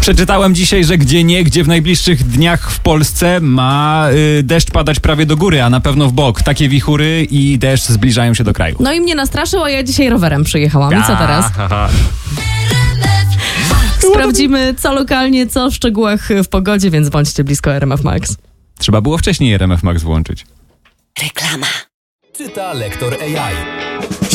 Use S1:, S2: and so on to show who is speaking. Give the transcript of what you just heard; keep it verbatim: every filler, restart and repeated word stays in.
S1: Przeczytałem dzisiaj, że gdzie nie, gdzie w najbliższych dniach w Polsce ma y, deszcz padać prawie do góry, a na pewno w bok. Takie wichury i deszcz zbliżają się do kraju.
S2: No i mnie nastraszył, a ja dzisiaj rowerem przyjechałam. I co teraz? Sprawdzimy, co lokalnie, co w szczegółach w pogodzie, więc bądźcie blisko R M F Max.
S1: Trzeba było wcześniej R M F Max włączyć.
S3: Reklama. Czyta lektor A I.